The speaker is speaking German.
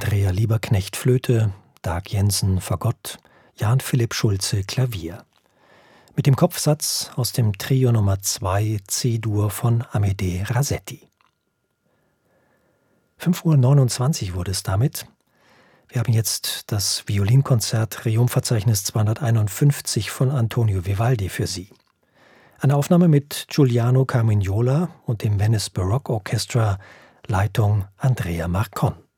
Andrea Lieberknecht Flöte, Dag Jensen Fagott, Jan Philipp Schulze Klavier. Mit dem Kopfsatz aus dem Trio Nummer 2 C-Dur von Amédée Rasetti. 5:29 Uhr wurde es damit. Wir haben jetzt das Violinkonzert Triumphverzeichnis 251 von Antonio Vivaldi für Sie. Eine Aufnahme mit Giuliano Carmignola und dem Venice Baroque Orchestra, Leitung Andrea Marcon.